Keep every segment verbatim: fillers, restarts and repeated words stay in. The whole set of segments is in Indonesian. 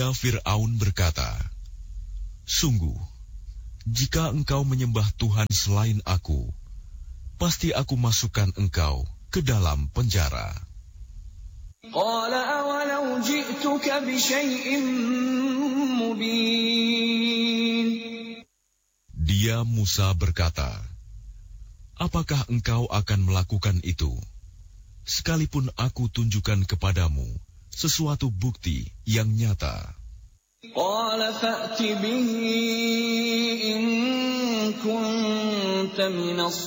Lalunya Fir'aun berkata, "Sungguh, jika engkau menyembah Tuhan selain aku, pasti aku masukkan engkau ke dalam penjara." Qala awalau ji'tuka bisyai'in mubin. Dia Musa berkata, "Apakah engkau akan melakukan itu, sekalipun aku tunjukkan kepadamu sesuatu bukti yang nyata?" Qala fa'ti bihi in kunta minas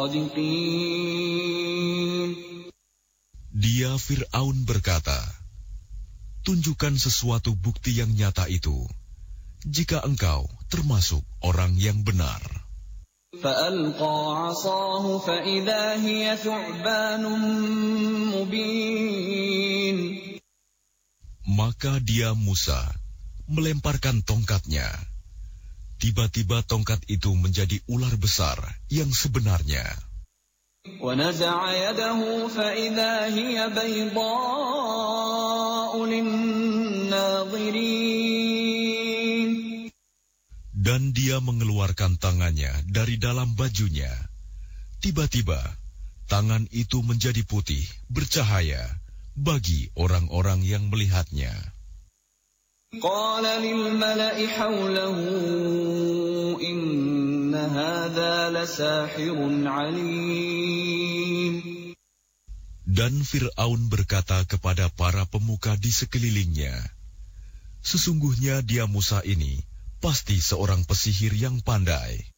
shadiqin. Dia Fir'aun berkata, "Tunjukkan sesuatu bukti yang nyata itu, jika engkau termasuk orang yang benar." فَأَلْقَى عَصَاهُ فَإِذَا هِيَ ثُعْبَانٌ مُبِينٌ. Maka dia Musa melemparkan tongkatnya. Tiba-tiba tongkat itu menjadi ular besar yang sebenarnya. وَنَزَعَ يَدَهُ فَإِذَا هِيَ بَيْضَاءُ لِلنَّاظِرِينَ. Dan dia mengeluarkan tangannya dari dalam bajunya. Tiba-tiba, tangan itu menjadi putih, bercahaya bagi orang-orang yang melihatnya. Qala lil mala'i hawlahu inna hadha lasahirun alim. Dan Fir'aun berkata kepada para pemuka di sekelilingnya, "Sesungguhnya dia Musa ini pasti seorang pesihir yang pandai."